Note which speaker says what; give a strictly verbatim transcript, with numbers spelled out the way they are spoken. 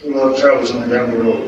Speaker 1: A lot of travels on down the road.